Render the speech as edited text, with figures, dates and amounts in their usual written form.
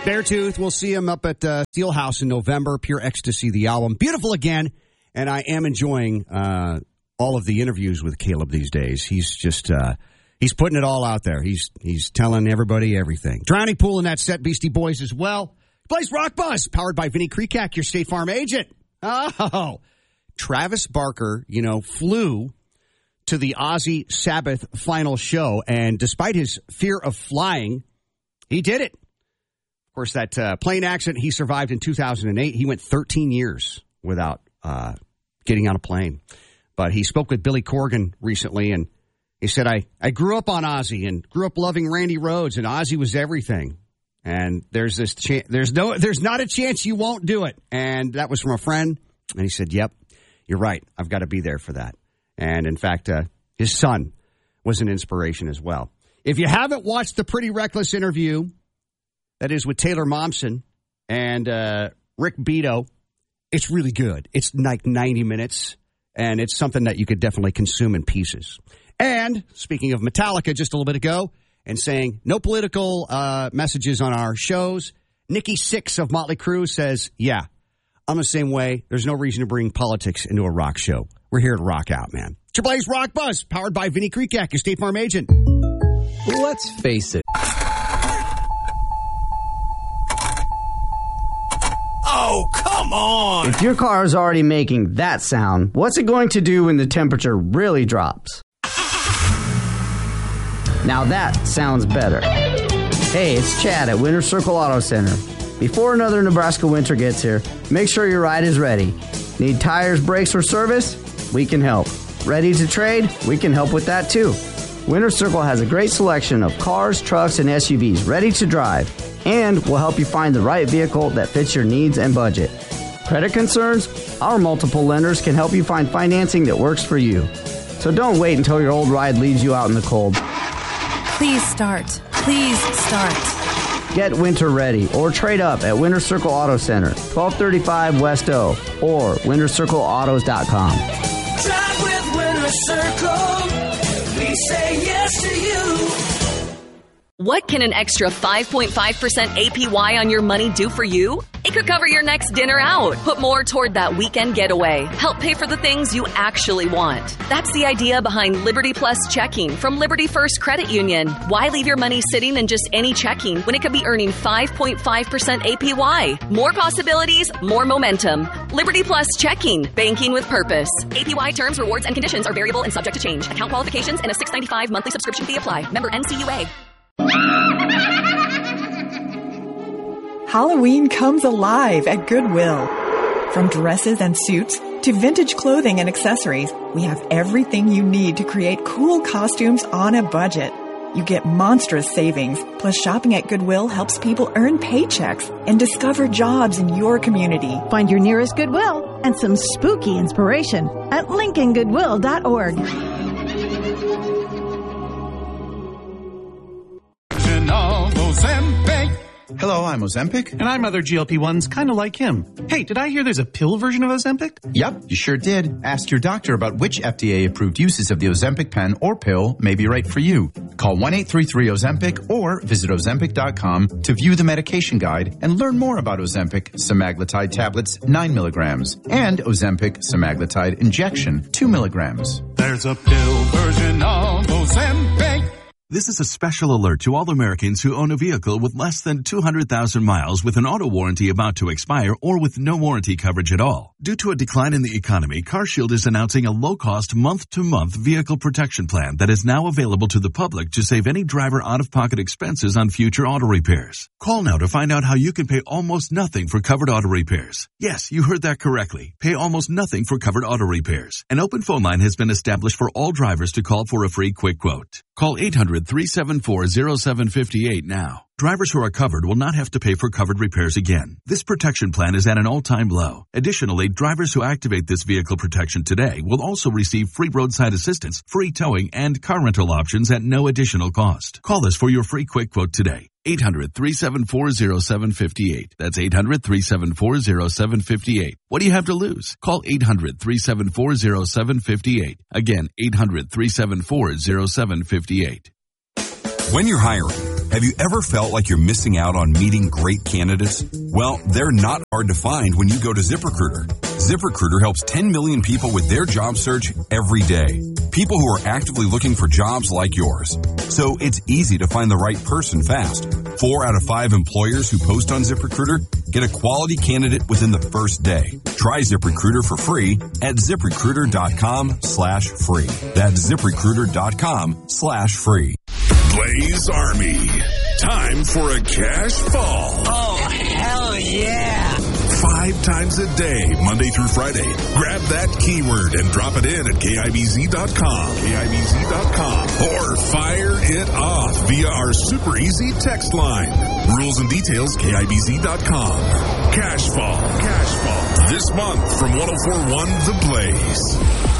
Beartooth, we'll see him up at Steelhouse in November. Pure Ecstasy, the album. Beautiful again. And I am enjoying all of the interviews with Caleb these days. He's just, he's putting it all out there. He's telling everybody everything. Drowning Pool in that set, Beastie Boys as well. Plays Rock Buzz, powered by Vinny Kreekak, your State Farm agent. Oh, Travis Barker, flew to the Ozzy Sabbath final show. And despite his fear of flying, he did it. Of course, that plane accident he survived in 2008, he went 13 years without getting on a plane. But he spoke with Billy Corgan recently, and he said, I grew up on Ozzy and grew up loving Randy Rhoads, and Ozzy was everything. And there's this there's not a chance you won't do it. And that was from a friend. And he said, yep, you're right. I've got to be there for that. And in fact, his son was an inspiration as well. If you haven't watched the Pretty Reckless interview, that is with Taylor Momsen and Rick Beato, it's really good. It's like 90 minutes, and it's something that you could definitely consume in pieces. And speaking of Metallica just a little bit ago, and saying no political messages on our shows, Nikki Sixx of Motley Crue says, yeah, I'm the same way. There's no reason to bring politics into a rock show. We're here to rock out, man. Triple A's Rock Buzz, powered by Vinny Kreekak, your State Farm agent. Let's face it. Oh, come on! If your car is already making that sound, what's it going to do when the temperature really drops? Now that sounds better. Hey, it's Chad at Winter Circle Auto Center. Before another Nebraska winter gets here, make sure your ride is ready. Need tires, brakes, or service? We can help. Ready to trade? We can help with that too. Winter Circle has a great selection of cars, trucks, and SUVs ready to drive, and will help you find the right vehicle that fits your needs and budget. Credit concerns? Our multiple lenders can help you find financing that works for you. So don't wait until your old ride leaves you out in the cold. Please start. Please start. Get winter ready or trade up at Winter Circle Auto Center, 1235 West O, or wintercircleautos.com. Drive with Winter Circle. We say yes to you. What can an extra 5.5% APY on your money do for you? It could cover your next dinner out, put more toward that weekend getaway, help pay for the things you actually want. That's the idea behind Liberty Plus Checking from Liberty First Credit Union. Why leave your money sitting in just any checking when it could be earning 5.5% APY? More possibilities, more momentum. Liberty Plus Checking, banking with purpose. APY terms, rewards, and conditions are variable and subject to change. Account qualifications and a $6.95 monthly subscription fee apply. Member NCUA. Halloween comes alive at Goodwill. From dresses and suits to vintage clothing and accessories, we have everything you need to create cool costumes on a budget. You get monstrous savings, plus shopping at Goodwill helps people earn paychecks and discover jobs in your community. Find your nearest Goodwill and some spooky inspiration at lincolngoodwill.org. Hello, I'm Ozempic. And I'm other GLP-1s kind of like him. Hey, did I hear there's a pill version of Ozempic? Yep, you sure did. Ask your doctor about which FDA-approved uses of the Ozempic pen or pill may be right for you. Call 1-833-OZEMPIC or visit Ozempic.com to view the medication guide and learn more about Ozempic semaglutide tablets 9 milligrams and Ozempic semaglutide injection 2 milligrams. There's a pill version of Ozempic. This is a special alert to all Americans who own a vehicle with less than 200,000 miles with an auto warranty about to expire or with no warranty coverage at all. Due to a decline in the economy, CarShield is announcing a low-cost month-to-month vehicle protection plan that is now available to the public to save any driver out-of-pocket expenses on future auto repairs. Call now to find out how you can pay almost nothing for covered auto repairs. Yes, you heard that correctly. Pay almost nothing for covered auto repairs. An open phone line has been established for all drivers to call for a free quick quote. Call 800-374-0758 now. Drivers who are covered will not have to pay for covered repairs again. This protection plan is at an all-time low. Additionally, drivers who activate this vehicle protection today will also receive free roadside assistance, free towing, and car rental options at no additional cost. Call us for your free quick quote today. 800-374-0758. That's 800-374-0758. What do you have to lose? Call 800-374-0758. Again, 800-374-0758. When you're hiring, Have you ever felt like you're missing out on meeting great candidates? Well, they're not hard to find when you go to ZipRecruiter. ZipRecruiter helps 10 million people with their job search every day. People who are actively looking for jobs like yours. So it's easy to find the right person fast. 4 out of 5 employers who post on ZipRecruiter get a quality candidate within the first day. Try ZipRecruiter for free at ZipRecruiter.com/free. That's ZipRecruiter.com/free. Blaze Army. Time for a cash fall. Oh, hell yeah. 5 times a day, Monday through Friday. Grab that keyword and drop it in at KIBZ.com. KIBZ.com. Or fire it off via our super easy text line. Rules and details, KIBZ.com. Cash fall. Cash fall. This month from 104.1 The Blaze.